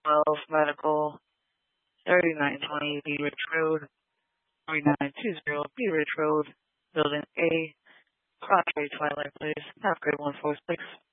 12 Medical, 3920 B Ridge Road, 3920 B Ridge Road, Building A, Crossway, Twilight Place, half grade 146.